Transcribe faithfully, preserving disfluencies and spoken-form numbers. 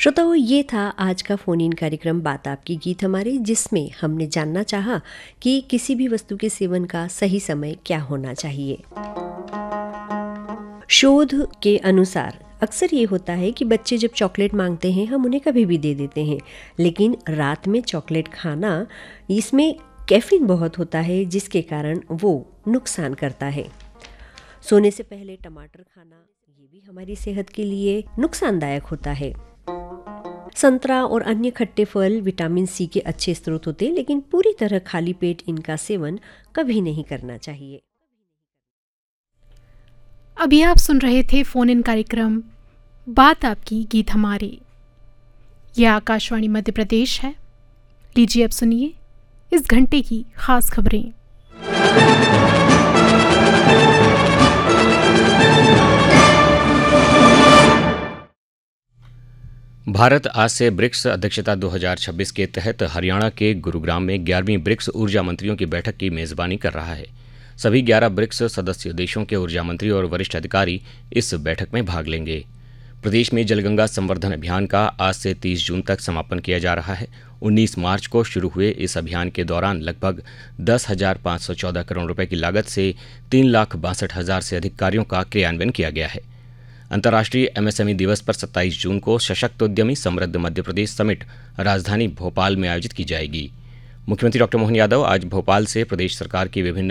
श्रोताओं, ये था आज का फ़ोन इन कार्यक्रम बात आपकी गीत हमारे, जिसमें हमने जानना चाहा कि किसी भी वस्तु के सेवन का सही समय क्या होना चाहिए। शोध के अनुसार अक्सर ये होता है कि बच्चे जब चॉकलेट मांगते हैं हम उन्हें कभी भी दे देते हैं, लेकिन रात में चॉकलेट खाना, इसमें कैफीन बहुत होता है जिसके कारण वो नुकसान करता है। सोने से पहले टमाटर खाना ये भी हमारी सेहत के लिए नुकसानदायक होता है। संतरा और अन्य खट्टे फल विटामिन सी के अच्छे स्रोत होते हैं, लेकिन पूरी तरह खाली पेट इनका सेवन कभी नहीं करना चाहिए। अभी आप सुन रहे थे फोन इन कार्यक्रम बात आपकी गीत हमारे। यह आकाशवाणी मध्य प्रदेश है। लीजिए अब सुनिए इस घंटे की खास खबरें। भारत आज से ब्रिक्स अध्यक्षता दो हज़ार छब्बीस के तहत हरियाणा के गुरुग्राम में ग्यारहवीं ब्रिक्स ऊर्जा मंत्रियों की बैठक की मेजबानी कर रहा है। सभी ग्यारह ब्रिक्स सदस्य देशों के ऊर्जा मंत्री और वरिष्ठ अधिकारी इस बैठक में भाग लेंगे। प्रदेश में जलगंगा संवर्धन अभियान का आज से तीस जून तक समापन किया जा रहा है। उन्नीस मार्च को शुरू हुए इस अभियान के दौरान लगभग दस हजार पाँच सौ चौदह करोड़ रुपए की लागत से तीन लाख बासठ हजार से अधिक कार्यों का क्रियान्वयन किया गया है। अंतर्राष्ट्रीय एमएसएमई दिवस पर सत्ताईस जून को सशक्त उद्यमी समृद्ध मध्य प्रदेश समिट राजधानी भोपाल में आयोजित की जाएगी। मुख्यमंत्री डॉक्टर मोहन यादव आज भोपाल से प्रदेश सरकार की विभिन्न